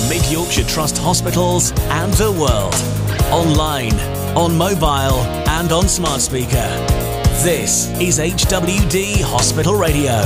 Mid Yorkshire Trust hospitals and the world. Online, on mobile and on smart speaker. This is HWD Hospital Radio.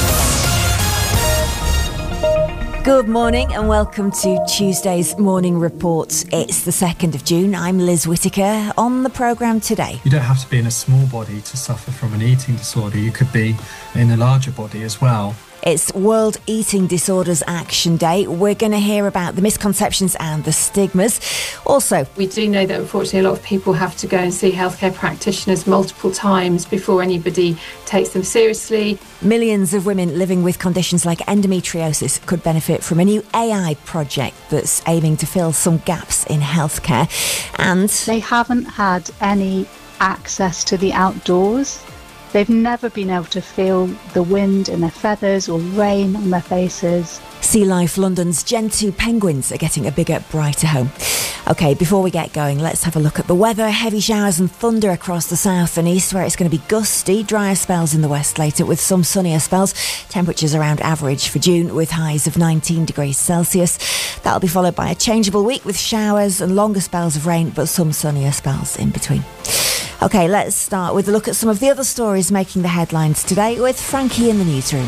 Good morning and welcome to Tuesday's Morning Report. It's the 2nd of June. I'm Liz Whittaker. On the programme today. You don't have to be in a small body to suffer from an eating disorder. You could be in a larger body as well. It's World Eating Disorders Action Day. We're going to hear about the misconceptions and the stigmas. Also, we do know that unfortunately a lot of people have to go and see healthcare practitioners multiple times before anybody takes them seriously. Millions of women living with conditions like endometriosis could benefit from a new AI project that's aiming to fill some gaps in healthcare. And they haven't had any access to the outdoors. They've never been able to feel the wind in their feathers or rain on their faces. Sea Life London's Gen 2 penguins are getting a bigger, brighter home. OK, before we get going, let's have a look at the weather. Heavy showers and thunder across the south and east, where it's going to be gusty. Drier spells in the west later with some sunnier spells. Temperatures around average for June with highs of 19 degrees Celsius. That'll be followed by a changeable week with showers and longer spells of rain, but some sunnier spells in between. OK, let's start with a look at some of the other stories making the headlines today with Frankie in the newsroom.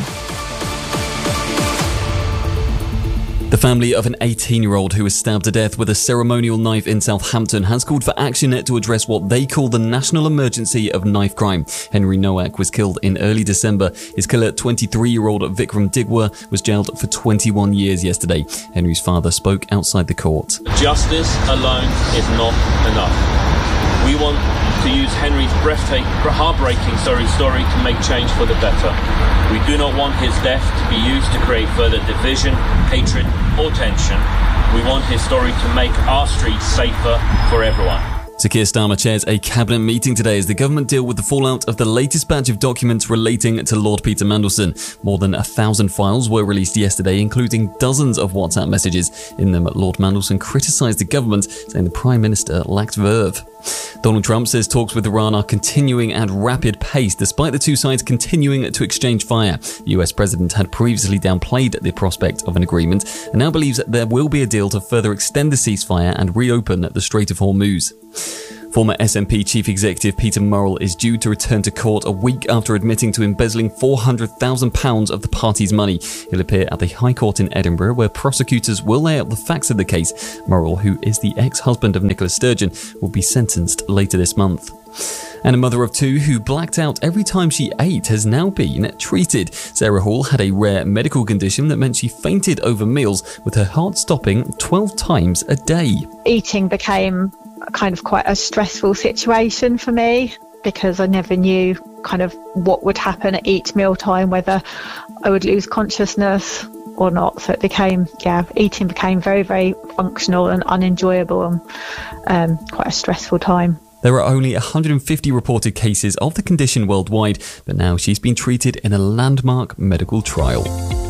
The family of an 18-year-old who was stabbed to death with a ceremonial knife in Southampton has called for action to address what they call the national emergency of knife crime. Henry Nowak was killed in early December. His killer, 23-year-old Vikram Digwa, was jailed for 21 years yesterday. Henry's father spoke outside the court. Justice alone is not enough. We want to use Henry's heartbreaking story to make change for the better. We do not want his death to be used to create further division, hatred or tension. We want his story to make our streets safer for everyone. Sir Keir Starmer chairs a cabinet meeting today as the government deal with the fallout of the latest batch of documents relating to Lord Peter Mandelson. More than 1,000 files were released yesterday, including dozens of WhatsApp messages. In them, Lord Mandelson criticised the government, saying the Prime Minister lacked verve. Donald Trump says talks with Iran are continuing at rapid pace, despite the two sides continuing to exchange fire. The US president had previously downplayed the prospect of an agreement and now believes that there will be a deal to further extend the ceasefire and reopen the Strait of Hormuz. Former SNP Chief Executive Peter Murrell is due to return to court a week after admitting to embezzling £400,000 of the party's money. He'll appear at the High Court in Edinburgh, where prosecutors will lay out the facts of the case. Murrell, who is the ex-husband of Nicola Sturgeon, will be sentenced later this month. And a mother of two who blacked out every time she ate has now been treated. Sarah Hall had a rare medical condition that meant she fainted over meals, with her heart stopping 12 times a day. Eating became kind of quite a stressful situation for me because I never knew kind of what would happen at each mealtime, whether I would lose consciousness or not. So eating became very, very functional and unenjoyable and quite a stressful time. There are only 150 reported cases of the condition worldwide, but now she's been treated in a landmark medical trial.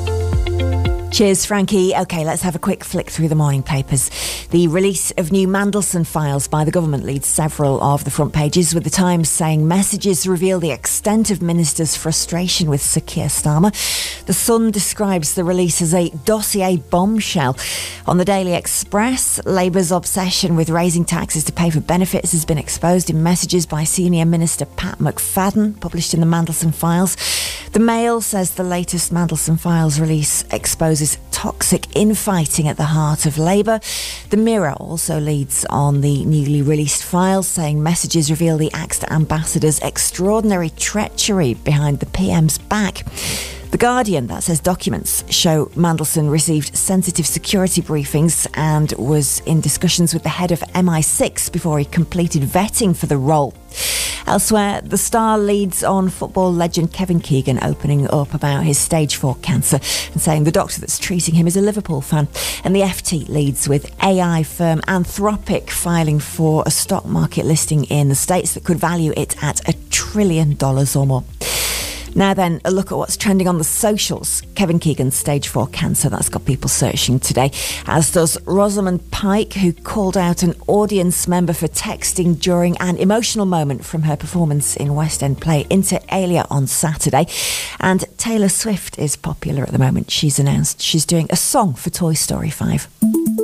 Cheers, Frankie. OK, let's have a quick flick through the morning papers. The release of new Mandelson files by the government leads several of the front pages, with the Times saying messages reveal the extent of ministers' frustration with Sir Keir Starmer. The Sun describes the release as a dossier bombshell. On the Daily Express, Labour's obsession with raising taxes to pay for benefits has been exposed in messages by Senior Minister Pat McFadden, published in the Mandelson files. The Mail says the latest Mandelson files release exposes toxic infighting at the heart of Labour. The Mirror also leads on the newly released files, saying messages reveal the axed ambassador's extraordinary treachery behind the PM's back. The Guardian, that says documents show Mandelson received sensitive security briefings and was in discussions with the head of MI6 before he completed vetting for the role. Elsewhere, The Star leads on football legend Kevin Keegan opening up about his stage 4 cancer and saying the doctor that's treating him is a Liverpool fan. And the FT leads with AI firm Anthropic filing for a stock market listing in the States that could value it at $1 trillion or more. Now then, a look at what's trending on the socials. Kevin Keegan's stage 4 cancer, that's got people searching today, as does Rosamund Pike, who called out an audience member for texting during an emotional moment from her performance in West End play Inter Alia on Saturday. And Taylor Swift is popular at the moment. She's announced she's doing a song for Toy Story 5.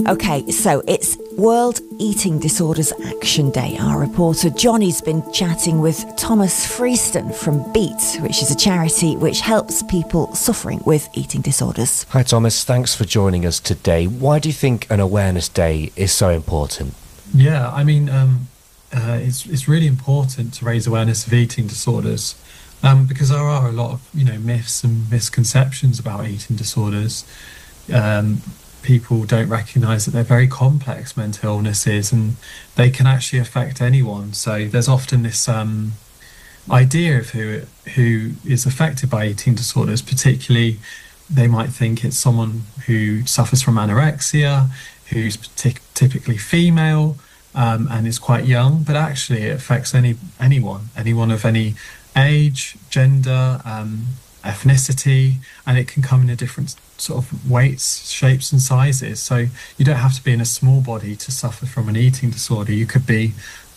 OK, so it's World Eating Disorders Action Day. Our reporter Johnny's been chatting with Thomas Freeston from Beat, which is a charity which helps people suffering with eating disorders. Hi Thomas, thanks for joining us today. Why do you think an awareness day is so important? Yeah, I mean, it's really important to raise awareness of eating disorders because there are a lot of myths and misconceptions about eating disorders. People don't recognise that they're very complex mental illnesses and they can actually affect anyone. So there's often this idea of who is affected by eating disorders. Particularly, they might think it's someone who suffers from anorexia, who's typically female and is quite young, but actually it affects anyone of any age, gender, ethnicity, and it can come in a different sort of weights, shapes and sizes. So you don't have to be in a small body to suffer from an eating disorder. You could be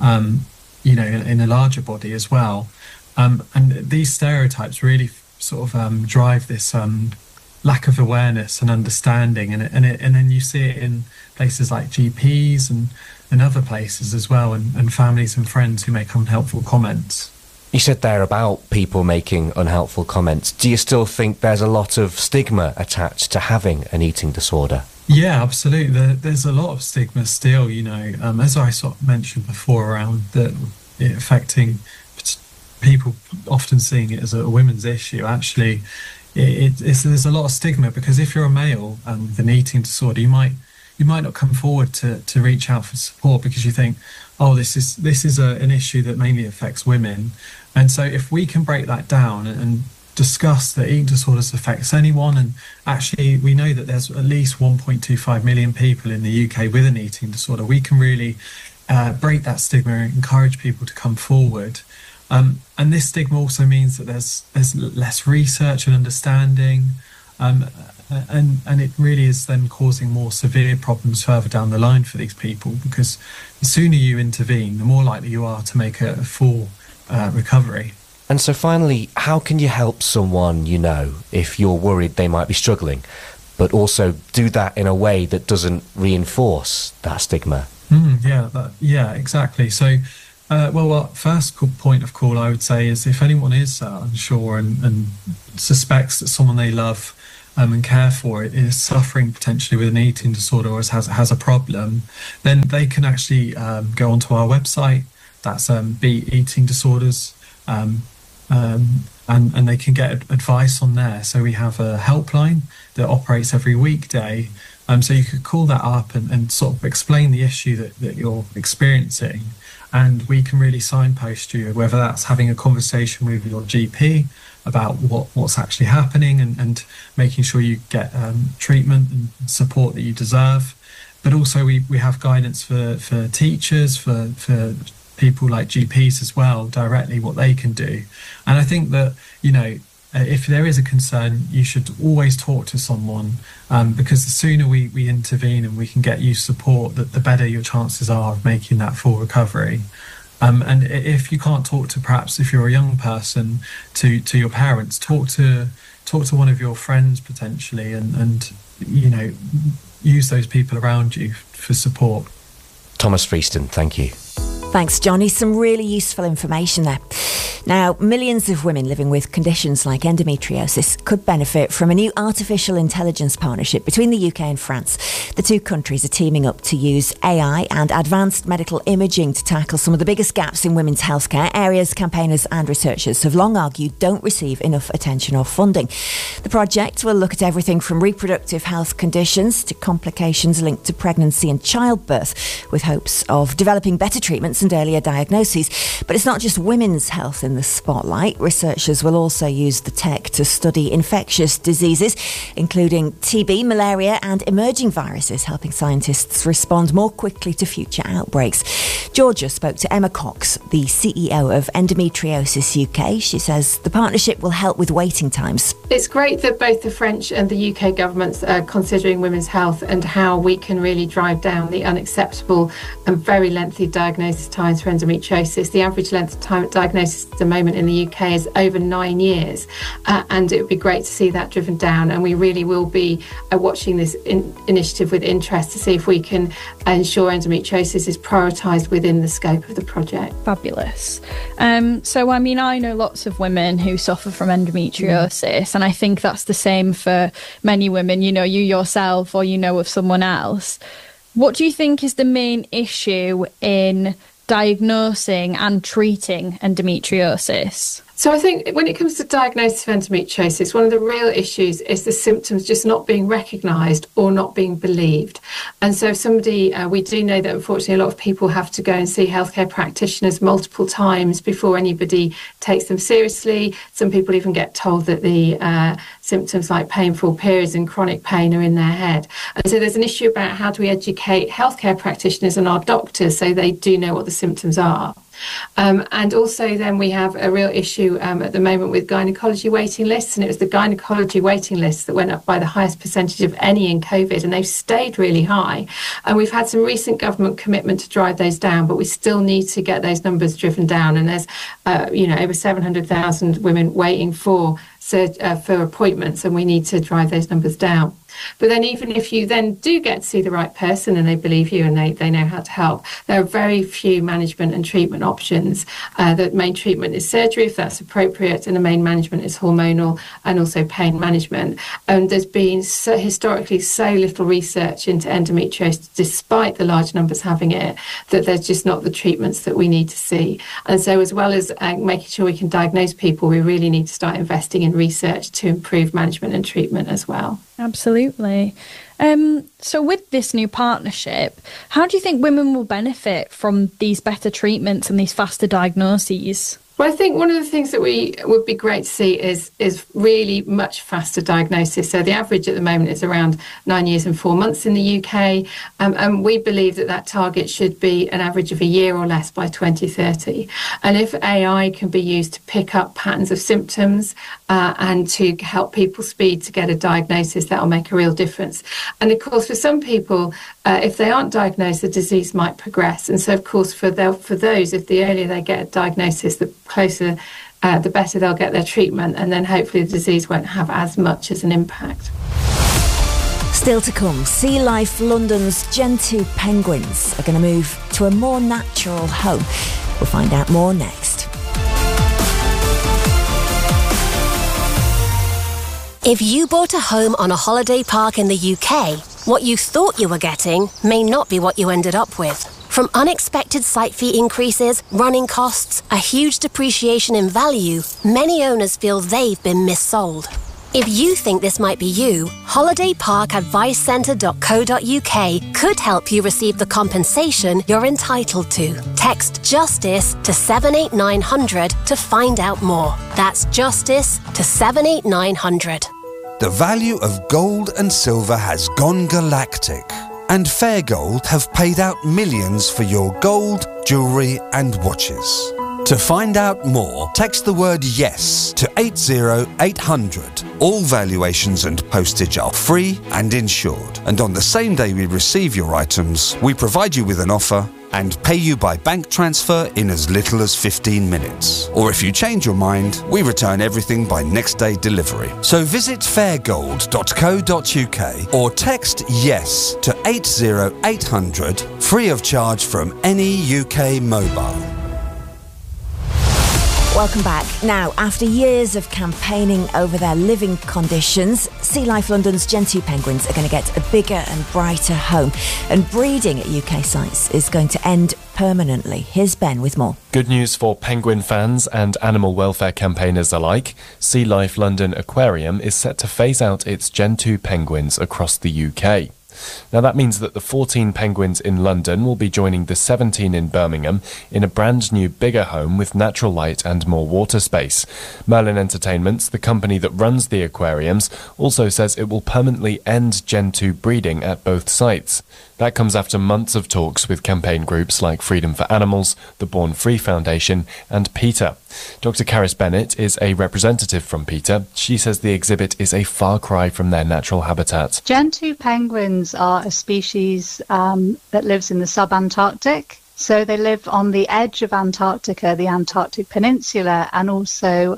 in a larger body as well. And these stereotypes really sort of drive this lack of awareness and understanding, and then you see it in places like GPs and other places as well, and families and friends who make unhelpful comments. You said there about people making unhelpful comments. Do you still think there's a lot of stigma attached to having an eating disorder? Yeah, absolutely. There's a lot of stigma still, as I sort of mentioned before, around it affecting people, often seeing it as a women's issue. Actually, there's a lot of stigma because if you're a male with an eating disorder, you might not come forward to reach out for support because you think, oh, this is an issue that mainly affects women. And so if we can break that down and discuss that eating disorders affects anyone, and actually we know that there's at least 1.25 million people in the UK with an eating disorder, we can really break that stigma and encourage people to come forward. And this stigma also means that there's less research and understanding, and it really is then causing more severe problems further down the line for these people, because the sooner you intervene, the more likely you are to make a full recovery. And so finally, how can you help someone if you're worried they might be struggling, but also do that in a way that doesn't reinforce that stigma? Yeah, exactly. So first point of call I would say is if anyone is unsure and suspects that someone they love and care for it is suffering potentially with an eating disorder or has a problem, then they can actually go onto our website. That's Beat Eating Disorders, and they can get advice on there. So we have a helpline that operates every weekday. So you could call that up and sort of explain the issue that you're experiencing, and we can really signpost you, whether that's having a conversation with your GP about what's actually happening and making sure you get treatment and support that you deserve. But also we have guidance for teachers, for people like GPs as well, directly what they can do. And I think that, if there is a concern, you should always talk to someone, because the sooner we intervene and we can get you support, the better your chances are of making that full recovery. And if you can't talk to, perhaps if you're a young person, to your parents, talk to one of your friends potentially, and use those people around you for support. Thomas Freeston, thank you. Thanks, Johnny. Some really useful information there. Now, millions of women living with conditions like endometriosis could benefit from a new artificial intelligence partnership between the UK and France. The two countries are teaming up to use AI and advanced medical imaging to tackle some of the biggest gaps in women's healthcare, areas campaigners and researchers have long argued don't receive enough attention or funding. The project will look at everything from reproductive health conditions to complications linked to pregnancy and childbirth, with hopes of developing better treatments and earlier diagnoses. But it's not just women's health in the spotlight. Researchers will also use the tech to study infectious diseases, including TB, malaria and emerging viruses, helping scientists respond more quickly to future outbreaks. Georgia spoke to Emma Cox, the CEO of Endometriosis UK. She says the partnership will help with waiting times. It's great that both the French and the UK governments are considering women's health and how we can really drive down the unacceptable and very lengthy diagnosis times for endometriosis. The average length of time at diagnosis at the moment in the UK is over 9 years, and it would be great to see that driven down. And we really will be watching this initiative with interest to see if we can ensure endometriosis is prioritised within the scope of the project. Fabulous. So, I mean, I know lots of women who suffer from endometriosis, and I think that's the same for many women, you yourself or of someone else. What do you think is the main issue in diagnosing and treating endometriosis? So I think when it comes to diagnosis of endometriosis, one of the real issues is the symptoms just not being recognised or not being believed. And so if somebody, we do know that unfortunately a lot of people have to go and see healthcare practitioners multiple times before anybody takes them seriously. Some people even get told that the symptoms like painful periods and chronic pain are in their head. And so there's an issue about how do we educate healthcare practitioners and our doctors so they do know what the symptoms are. And also then we have a real issue at the moment with gynaecology waiting lists, and it was the gynaecology waiting lists that went up by the highest percentage of any in COVID, and they've stayed really high. And we've had some recent government commitment to drive those down, but we still need to get those numbers driven down. And there's, over 700,000 women waiting for appointments, and we need to drive those numbers down. But then even if you then do get to see the right person and they believe you and they know how to help, there are very few management and treatment options. The main treatment is surgery, if that's appropriate, and the main management is hormonal and also pain management. And there's been historically so little research into endometriosis, despite the large numbers having it, that there's just not the treatments that we need to see. And so as well as making sure we can diagnose people, we really need to start investing in research to improve management and treatment as well. Absolutely. So with this new partnership, how do you think women will benefit from these better treatments and these faster diagnoses? Well, I think one of the things that we would be great to see is really much faster diagnosis. So the average at the moment is around 9 years and 4 months in the UK. And we believe that target should be an average of a year or less by 2030. And if AI can be used to pick up patterns of symptoms and to help people speed to get a diagnosis, that will make a real difference. And of course, for some people, if they aren't diagnosed, the disease might progress. And so, of course, for those, if the earlier they get a diagnosis, the closer, the better they'll get their treatment, and then hopefully the disease won't have as much as an impact. Still to come, Sea Life London's Gen 2 penguins are going to move to a more natural home. We'll find out more next. If you bought a home on a holiday park in the UK, what you thought you were getting may not be what you ended up with. From unexpected site fee increases, running costs, a huge depreciation in value, many owners feel they've been missold. If you think this might be you, Holiday Park Advicecentre.co.uk could help you receive the compensation you're entitled to. Text JUSTICE to 78900 to find out more. That's JUSTICE to 78900. The value of gold and silver has gone galactic, and Fair Gold have paid out millions for your gold, jewellery and watches. To find out more, text the word YES to 80800. All valuations and postage are free and insured. And on the same day we receive your items, we provide you with an offer and pay you by bank transfer in as little as 15 minutes. Or if you change your mind, we return everything by next day delivery. So visit fairgold.co.uk or text YES to 80800, free of charge from any UK mobile. Welcome back. Now, after years of campaigning over their living conditions, Sea Life London's Gen 2 penguins are going to get a bigger and brighter home. And breeding at UK sites is going to end permanently. Here's Ben with more. Good news for penguin fans and animal welfare campaigners alike. Sea Life London Aquarium is set to phase out its Gen 2 penguins across the UK. Now that means that the 14 penguins in London will be joining the 17 in Birmingham in a brand new bigger home with natural light and more water space. Merlin Entertainments, the company that runs the aquariums, also says it will permanently end Gen 2 breeding at both sites. That comes after months of talks with campaign groups like Freedom for Animals, the Born Free Foundation and PETA. Dr. Caris Bennett is a representative from PETA. She says the exhibit is a far cry from their natural habitat. Gen 2 penguins are a species that lives in the subantarctic. So they live on the edge of Antarctica, the Antarctic Peninsula, and also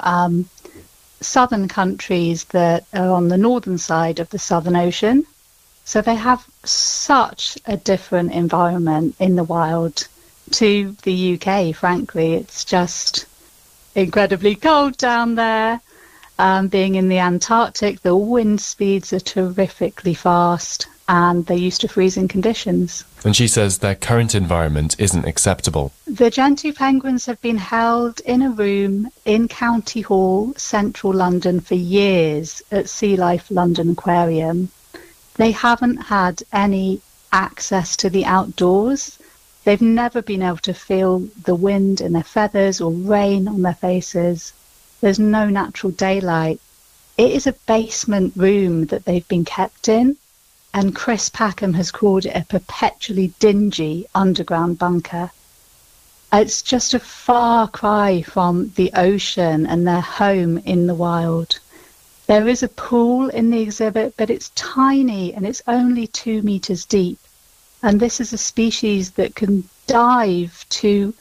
southern countries that are on the northern side of the Southern Ocean. So they have such a different environment in the wild to the UK, frankly. It's just incredibly cold down there. Being in the Antarctic, the wind speeds are terrifically fast, and they're used to freezing conditions. And she says their current environment isn't acceptable. The Gentoo penguins have been held in a room in County Hall, central London, for years at Sea Life London Aquarium. They haven't had any access to the outdoors. They've never been able to feel the wind in their feathers or rain on their faces. There's no natural daylight. It is a basement room that they've been kept in, and Chris Packham has called it a perpetually dingy underground bunker. It's just a far cry from the ocean and their home in the wild. There is a pool in the exhibit, but it's tiny and it's only 2 meters deep. And this is a species that can dive to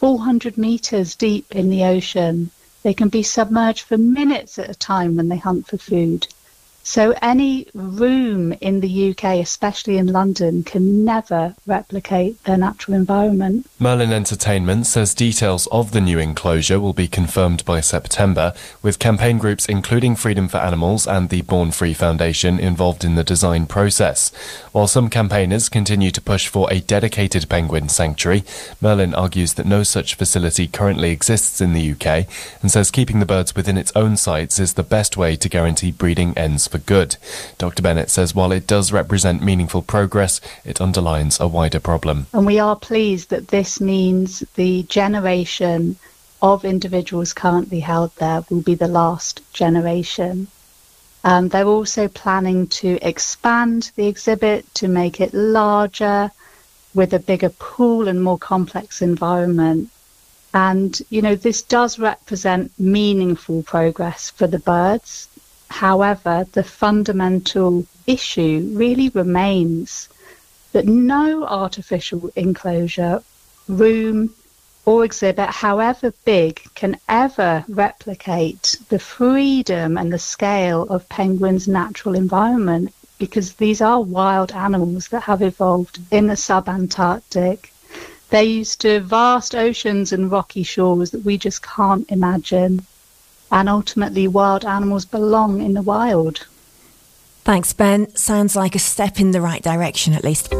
400 meters deep in the ocean. They can be submerged for minutes at a time when they hunt for food. So any room in the UK, especially in London, can never replicate their natural environment. Merlin Entertainment says details of the new enclosure will be confirmed by September, with campaign groups including Freedom for Animals and the Born Free Foundation involved in the design process. While some campaigners continue to push for a dedicated penguin sanctuary, Merlin argues that no such facility currently exists in the UK and says keeping the birds within its own sites is the best way to guarantee breeding ends for good. Dr. Bennett says while it does represent meaningful progress, it underlines a wider problem. And we are pleased that this means the generation of individuals currently held there will be the last generation. They're also planning to expand the exhibit to make it larger, with a bigger pool and more complex environment. And, you know, this does represent meaningful progress for the birds. However, the fundamental issue really remains that no artificial enclosure, room or exhibit, however big, can ever replicate the freedom and the scale of penguins' natural environment, because these are wild animals that have evolved in the subantarctic. They're used to vast oceans and rocky shores that we just can't imagine. And ultimately, wild animals belong in the wild. Thanks, Ben. Sounds like a step in the right direction, at least.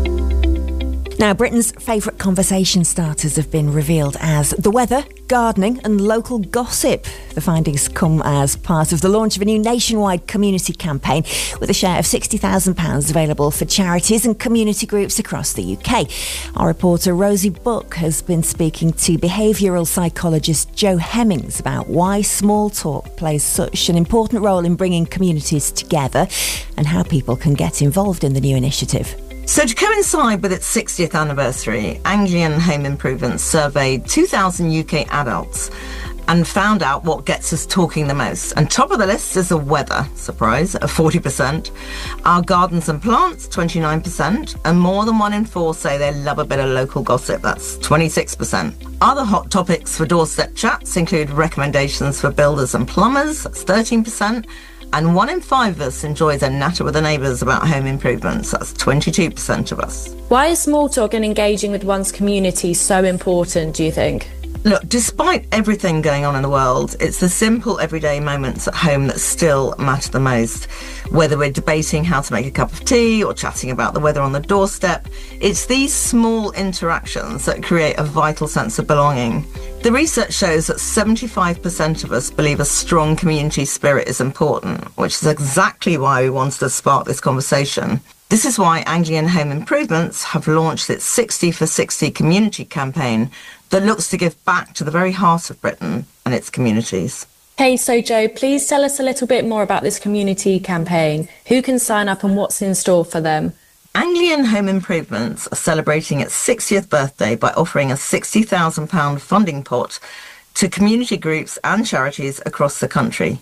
Now, Britain's favourite conversation starters have been revealed as the weather, gardening and local gossip. The findings come as part of the launch of a new nationwide community campaign with a share of £60,000 available for charities and community groups across the UK. Our reporter Rosie Buck has been speaking to behavioural psychologist Joe Hemmings about why small talk plays such an important role in bringing communities together and how people can get involved in the new initiative. So to coincide with its 60th anniversary, Anglian Home Improvements surveyed 2,000 UK adults and found out what gets us talking the most. And top of the list is the weather, surprise, at 40%, our gardens and plants, 29%, and more than 1 in 4 say they love a bit of local gossip, that's 26%. Other hot topics for doorstep chats include recommendations for builders and plumbers, that's 13%, and 1 in 5 of us enjoys a natter with the neighbours about home improvements. That's 22% of us. Why is small talk and engaging with one's community so important, do you think? Look, despite everything going on in the world, it's the simple everyday moments at home that still matter the most. Whether we're debating how to make a cup of tea or chatting about the weather on the doorstep, it's these small interactions that create a vital sense of belonging. The research shows that 75% of us believe a strong community spirit is important, which is exactly why we wanted to spark this conversation. This is why Anglian Home Improvements have launched its 60 for 60 community campaign that looks to give back to the very heart of Britain and its communities. Hey, so Joe, please tell us a little bit more about this community campaign. Who can sign up and what's in store for them? Anglian Home Improvements are celebrating its 60th birthday by offering a £60,000 funding pot to community groups and charities across the country.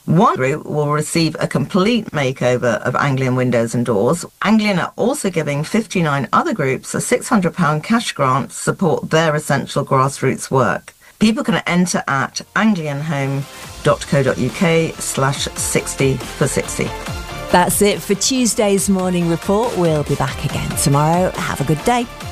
One group will receive a complete makeover of Anglian windows and doors. Anglian are also giving 59 other groups a £600 cash grant to support their essential grassroots work. People can enter at anglianhome.co.uk/60 for 60. That's it for Tuesday's Morning Report. We'll be back again tomorrow. Have a good day.